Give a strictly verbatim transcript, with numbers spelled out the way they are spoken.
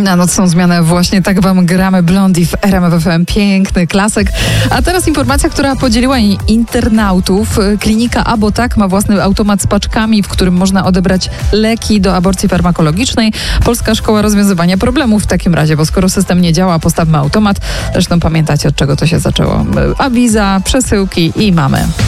Na nocną zmianę właśnie tak wam gramy Blondie w R M F F M. Piękny klasyk. A teraz informacja, która podzieliła internautów. Klinika Abotak ma własny automat z paczkami, w którym można odebrać leki do aborcji farmakologicznej. Polska Szkoła Rozwiązywania Problemów w takim razie, bo skoro system nie działa, postawmy automat. Zresztą pamiętacie, od czego to się zaczęło. Awiza, przesyłki i mamy.